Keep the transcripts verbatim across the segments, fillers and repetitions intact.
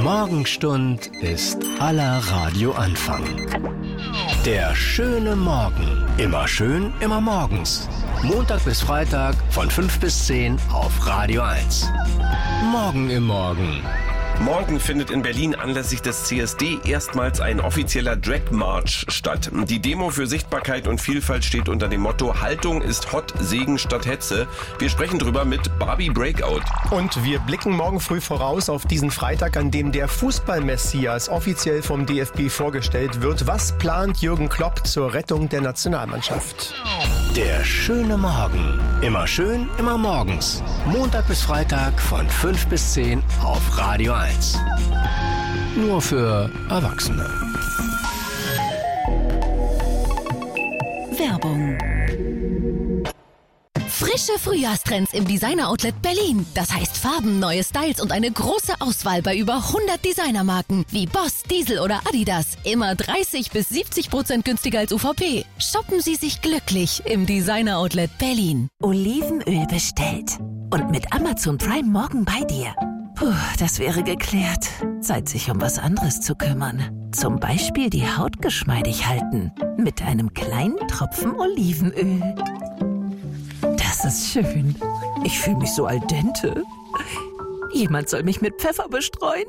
Morgenstund ist aller Radioanfang. Der schöne Morgen. Immer schön, immer morgens. Montag bis Freitag von fünf bis zehn auf Radio eins. Morgen im Morgen. Morgen findet in Berlin anlässlich des C S D erstmals ein offizieller Drag March statt. Die Demo für Sichtbarkeit und Vielfalt steht unter dem Motto Haltung ist Hot, Segen statt Hetze. Wir sprechen drüber mit Barbie Breakout. Und wir blicken morgen früh voraus auf diesen Freitag, an dem der Fußball-Messias offiziell vom D F B vorgestellt wird. Was plant Jürgen Klopp zur Rettung der Nationalmannschaft? Der schöne Morgen. Immer schön, immer morgens. Montag bis Freitag von fünf bis zehn auf Radio eins. Nur für Erwachsene. Werbung. Frische Frühjahrstrends im Designer-Outlet Berlin. Das heißt Farben, neue Styles und eine große Auswahl bei über hundert Designermarken wie Boss, Diesel oder Adidas. Immer dreißig bis siebzig Prozent günstiger als U V P. Shoppen Sie sich glücklich im Designer-Outlet Berlin. Olivenöl bestellt. Und mit Amazon Prime morgen bei dir. Puh, das wäre geklärt. Zeit, sich um was anderes zu kümmern. Zum Beispiel die Haut geschmeidig halten. Mit einem kleinen Tropfen Olivenöl. Das ist schön. Ich fühle mich so al dente. Jemand soll mich mit Pfeffer bestreuen.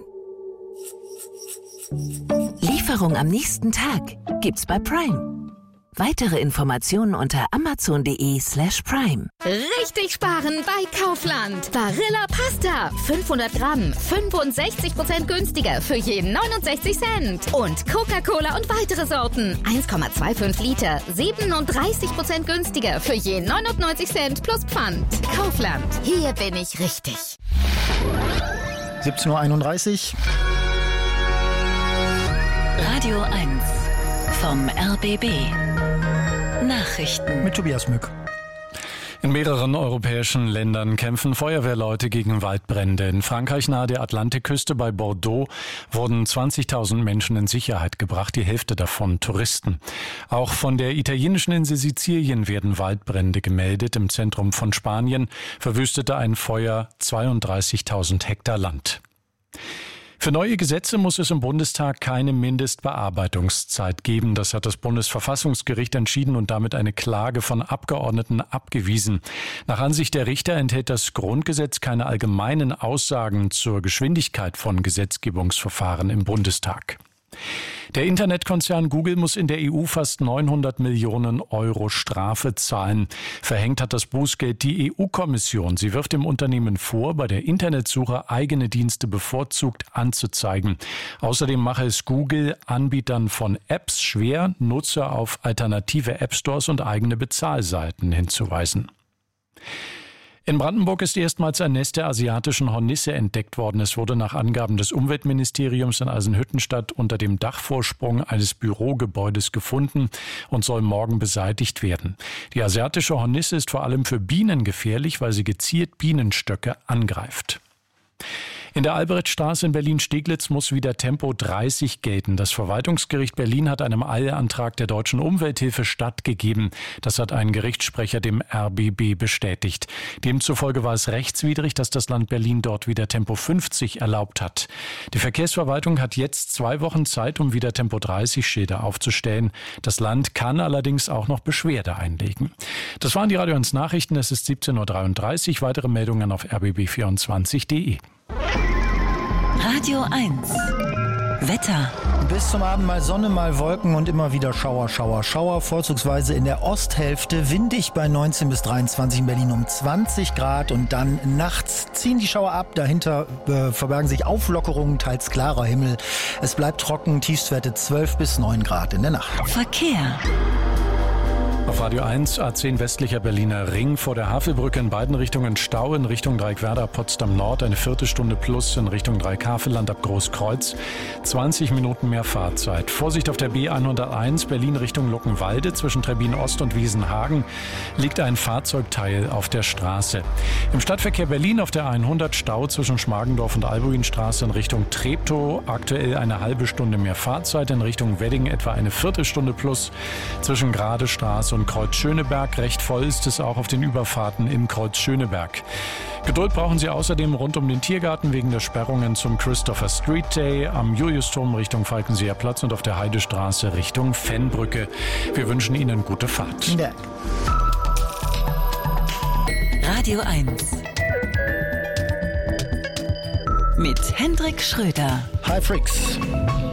Lieferung am nächsten Tag gibt's bei Prime. Weitere Informationen unter amazon.de slash prime. Richtig sparen bei Kaufland. Barilla Pasta. fünfhundert Gramm. fünfundsechzig Prozent günstiger für jeden neunundsechzig Cent. Und Coca-Cola und weitere Sorten. eins Komma fünfundzwanzig Liter. siebenunddreißig Prozent günstiger für jeden neunundneunzig Cent plus Pfand. Kaufland. Hier bin ich richtig. siebzehn Uhr einunddreißig. Radio eins vom R B B. Nachrichten Mit Tobias Mück. In mehreren europäischen Ländern kämpfen Feuerwehrleute gegen Waldbrände. In Frankreich nahe der Atlantikküste bei Bordeaux wurden zwanzigtausend Menschen in Sicherheit gebracht, die Hälfte davon Touristen. Auch von der italienischen Insel Sizilien werden Waldbrände gemeldet. Im Zentrum von Spanien verwüstete ein Feuer zweiunddreißigtausend Hektar Land. Für neue Gesetze muss es im Bundestag keine Mindestbearbeitungszeit geben. Das hat das Bundesverfassungsgericht entschieden und damit eine Klage von Abgeordneten abgewiesen. Nach Ansicht der Richter enthält das Grundgesetz keine allgemeinen Aussagen zur Geschwindigkeit von Gesetzgebungsverfahren im Bundestag. Der Internetkonzern Google muss in der E U fast neunhundert Millionen Euro Strafe zahlen. Verhängt hat das Bußgeld die E U-Kommission. Sie wirft dem Unternehmen vor, bei der Internetsuche eigene Dienste bevorzugt anzuzeigen. Außerdem mache es Google, Anbietern von Apps, schwer, Nutzer auf alternative App-Stores und eigene Bezahlseiten hinzuweisen. In Brandenburg ist erstmals ein Nest der asiatischen Hornisse entdeckt worden. Es wurde nach Angaben des Umweltministeriums in Eisenhüttenstadt unter dem Dachvorsprung eines Bürogebäudes gefunden und soll morgen beseitigt werden. Die asiatische Hornisse ist vor allem für Bienen gefährlich, weil sie gezielt Bienenstöcke angreift. In der Albrechtstraße in Berlin-Steglitz muss wieder Tempo dreißig gelten. Das Verwaltungsgericht Berlin hat einem Eilantrag der Deutschen Umwelthilfe stattgegeben. Das hat ein Gerichtssprecher dem R B B bestätigt. Demzufolge war es rechtswidrig, dass das Land Berlin dort wieder Tempo fünfzig erlaubt hat. Die Verkehrsverwaltung hat jetzt zwei Wochen Zeit, um wieder Tempo dreißig Schilder aufzustellen. Das Land kann allerdings auch noch Beschwerde einlegen. Das waren die Radio eins Nachrichten. Es ist siebzehn Uhr dreiunddreißig. Weitere Meldungen auf r b b vierundzwanzig punkt de. Radio eins. Wetter. Bis zum Abend mal Sonne, mal Wolken und immer wieder Schauer, Schauer, Schauer. Vorzugsweise in der Osthälfte. Windig bei neunzehn bis dreiundzwanzig, in Berlin um zwanzig Grad. Und dann nachts ziehen die Schauer ab. Dahinter äh, verbergen sich Auflockerungen, teils klarer Himmel. Es bleibt trocken, Tiefstwerte zwölf bis neun Grad in der Nacht. Verkehr. Auf Radio eins, A zehn westlicher Berliner Ring vor der Havelbrücke in beiden Richtungen Stau, in Richtung Dreieckwerder Potsdam Nord eine Viertelstunde plus, in Richtung Dreieckhavelland ab Großkreuz zwanzig Minuten mehr Fahrzeit. Vorsicht auf der B hunderteins Berlin Richtung Luckenwalde, zwischen Trebbin Ost und Wiesenhagen liegt ein Fahrzeugteil auf der Straße. Im Stadtverkehr Berlin auf der hundert Stau zwischen Schmargendorf und Albuinstraße in Richtung Treptow, aktuell eine halbe Stunde mehr Fahrzeit, in Richtung Wedding etwa eine Viertelstunde plus, zwischen Gradestraße Neuss und Kreuz Schöneberg. Recht voll ist es auch auf den Überfahrten im Kreuz Schöneberg. Geduld brauchen Sie außerdem rund um den Tiergarten wegen der Sperrungen zum Christopher Street Day, am Juliusturm Richtung Falkenseer Platz und auf der Heidestraße Richtung Fennbrücke. Wir wünschen Ihnen gute Fahrt. Ja. Radio eins. Mit Hendrik Schröder. Hi Fricks.